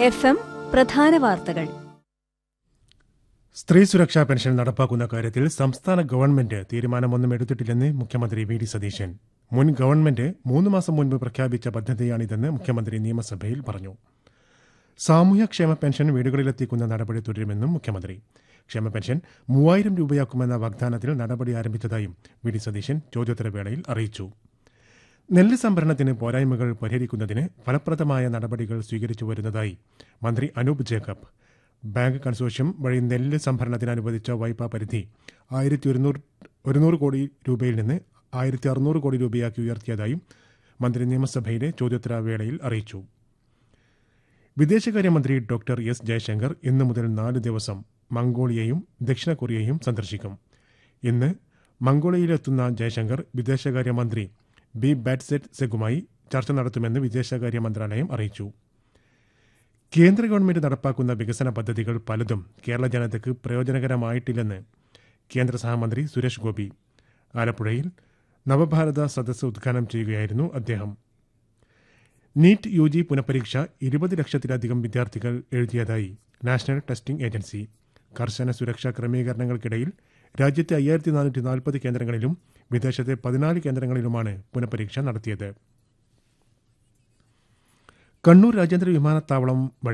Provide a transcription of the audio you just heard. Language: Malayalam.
FM പ്രധാന വാർത്തകൾ. സ്ത്രീ സുരക്ഷാ പെൻഷൻ നടപ്പാക്കുന്ന കാര്യത്തിൽ സംസ്ഥാന ഗവൺമെന്റ് തീരുമാനമൊന്നും എടുത്തിട്ടില്ലെന്ന് മുഖ്യമന്ത്രി വി ഡി സതീശൻ. മുൻ ഗവൺമെന്റ് 3 മാസം മുൻപ് പ്രഖ്യാപിച്ച പദ്ധതിയാണിതെന്ന് മുഖ്യമന്ത്രി നിയമസഭയിൽ പറഞ്ഞു. സാമൂഹ്യക്ഷേമ പെൻഷൻ വീടുകളിലെത്തിക്കുന്ന നടപടി തുടരുമെന്നും മുഖ്യമന്ത്രി. ക്ഷേമ പെൻഷൻ 3000 രൂപയാക്കുമെന്ന വാഗ്ദാനത്തിൽ നടപടി ആരംഭിച്ചതായും വി ഡി സതീശൻ ചോദ്യോത്തരവേളയിൽ അറിയിച്ചു. നെല്ല് സംഭരണത്തിന് പോരായ്മകൾ പരിഹരിക്കുന്നതിന് ഫലപ്രദമായ നടപടികൾ സ്വീകരിച്ചു വരുന്നതായി മന്ത്രി അനൂപ് ജേക്കബ്. ബാങ്ക് കൺസോർഷ്യം വഴി നെല്ല് സംഭരണത്തിന് അനുവദിച്ച വായ്പാ പരിധി 1100 കോടി രൂപയിൽ നിന്ന് 1600 കോടി രൂപയാക്കി ഉയർത്തിയതായും മന്ത്രി നിയമസഭയിലെ ചോദ്യോത്തരവേളയിൽ അറിയിച്ചു. വിദേശകാര്യമന്ത്രി ഡോക്ടർ എസ് ജയശങ്കർ ഇന്നു മുതൽ 4 ദിവസം മംഗോളിയയും ദക്ഷിണ കൊറിയയും സന്ദർശിക്കും. ഇന്ന് മംഗോളിയയിലെത്തുന്ന ജയശങ്കർ വിദേശകാര്യമന്ത്രി ബി ബാറ്റ്സെറ്റ് സെഗുമായി ചർച്ച നടത്തുമെന്ന് വിദേശകാര്യ മന്ത്രാലയം അറിയിച്ചു. കേന്ദ്ര ഗവൺമെന്റ് നടപ്പാക്കുന്ന വികസന പദ്ധതികൾ പലതും കേരള ജനതയ്ക്ക് പ്രയോജനകരമായിട്ടില്ലെന്ന് കേന്ദ്ര സഹമന്ത്രി സുരേഷ് ഗോപി. ആലപ്പുഴയിൽ നവഭാരത സദസ്സ് ഉദ്ഘാടനം ചെയ്യുകയായിരുന്നു അദ്ദേഹം. നീറ്റ് UG പുനഃപരീക്ഷ 20 ലക്ഷത്തിലധികം വിദ്യാർത്ഥികൾ എഴുതിയതായി നാഷണൽ ടെസ്റ്റിംഗ് ഏജൻസി. കർശന സുരക്ഷാ ക്രമീകരണങ്ങൾക്കിടയിൽ രാജ്യത്തെ 5440 കേന്ദ്രങ്ങളിലും വിദേശത്തെ 14 കേന്ദ്രങ്ങളിലുമാണ് പുനഃപരീക്ഷ നടത്തിയത്. കണ്ണൂർ രാജ്യാന്തര വിമാനത്താവളം വഴി